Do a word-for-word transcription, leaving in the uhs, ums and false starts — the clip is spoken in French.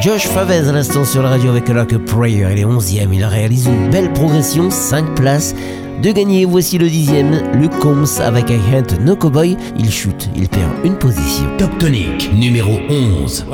Josh Favez à l'instant sur la radio avec Like a Prayer. Il est onzième, il réalise une belle progression, cinq places de gagner. Voici le dixième, Luke Combs avec I Ain't No Cowboy. Il chute, il perd une position. Top Tonic numéro onze.